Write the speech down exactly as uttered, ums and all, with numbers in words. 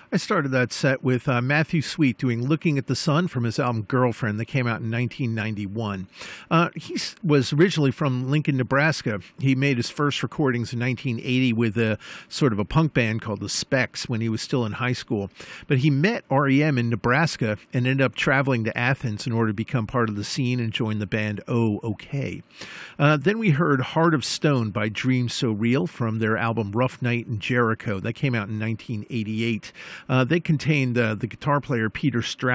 I started that set with uh, Matthew Sweet doing Looking at the Sun from his album Girlfriend that came out in nineteen ninety-one. Uh, he was originally from Lincoln, Nebraska. He made his first recordings in nineteen eighty with a sort of a punk band called the Specs when he was still in high school. But he met R E M in Nebraska and ended up traveling to Athens in order to become part of the scene and join the band Oh OK. Uh, then we heard Heart of Stone by Dreams So Real from their album Rough Night in Jericho. That came out in nineteen eighty-eight. Uh, they contained uh, the guitar player Peter Strauss.